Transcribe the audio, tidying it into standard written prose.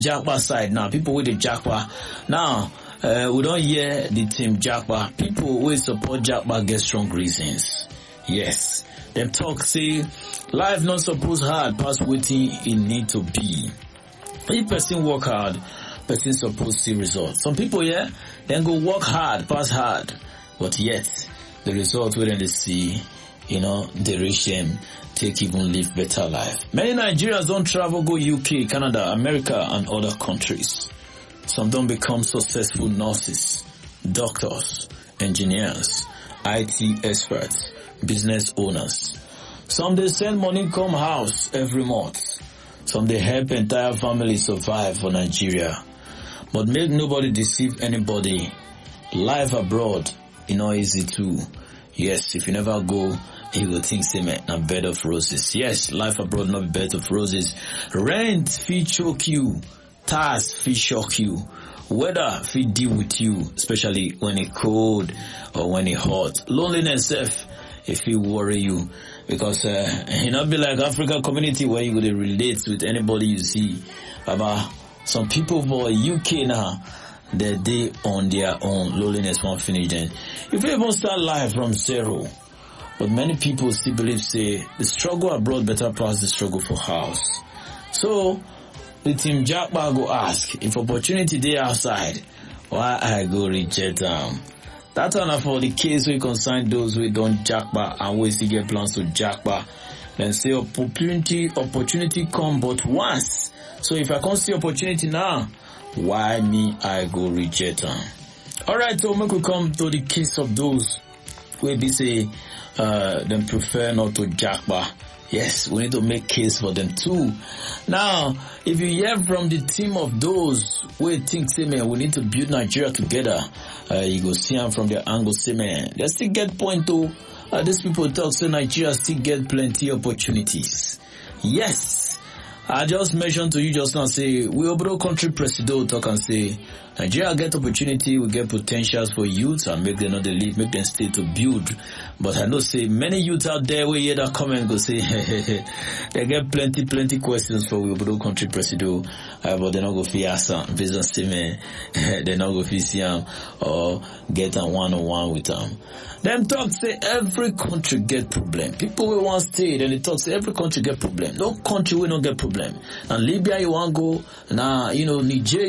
Japa side now. People with the Japa. Now, we don't hear the team Japa. People who support Japa get strong reasons. Yes. Them talk say, life not supposed hard past waiting it need to be. If person work hard, person supposed see results. Some people, yeah, then go work hard, pass hard. But yet, the result when they see, they reach them, take even live better life. Many Nigerians don't travel, go UK, Canada, America, and other countries. Some don't become successful nurses, doctors, engineers, IT experts, business owners. Some they send money come house every month. Some they help entire family survive for Nigeria. But make nobody deceive anybody. Life abroad, easy too. Yes, if you never go, you will think say man, a bed of roses. Yes, life abroad not a bed of roses. Rent fit choke you. Tax fit shock you. Weather fit deal with you, especially when it cold or when it hot. Loneliness if it worry you. Because it not be like African community where you would relate with anybody you see. About some people for UK now, they on their own. Loneliness won't finish then. If you even start life from zero. But many people still believe say the struggle abroad better pass the struggle for house. So the team Japa go ask if opportunity they outside, why I go reject them. That's enough for the case we consign those who don't Japa and we still get plans to Japa. Then say opportunity come but once. So if I can't see opportunity now, why me I go reject them? Alright, so we could come to the case of those where they say them prefer not to Japa. Yes, we need to make case for them too. Now, if you hear from the team of those who think, say man, we need to build Nigeria together, you go see them from their angle, say man, they still get point to, these people talk, say Nigeria still get plenty opportunities. Yes, I just mentioned to you just now, say, we Obodo country president talk and say, Nigeria get opportunity, we get potentials for youth and make them not leave, make them stay to build. But I know say many youth out there will hear that comment go say, they get plenty questions for we Obodo country president, but they not go fi ask them, business statement, they not go fi see them or get them one-on-one with them. Them talk say every country get problem. People will want stay, then they talk say every country get problem. No country will not get problem. And Libya you want go, now, Nigeria